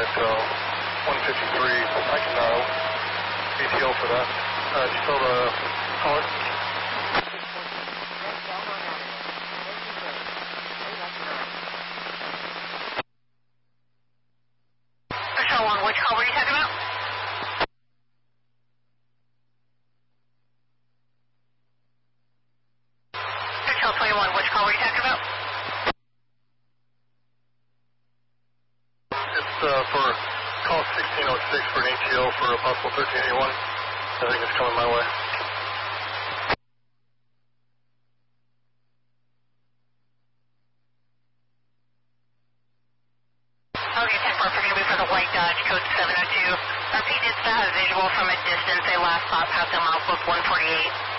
153. I can BTL for that. Do you still call it? Patrol 1, which call were you talking about? Patrol 21, which call were you talking about? It's for call 1606 for an ATO for a possible 1381. I think it's coming my way. Okay, 10-4, we're going to be for the white Dodge, code 702. Repeat, it's visual from a distance. They last spot past the milepost 148.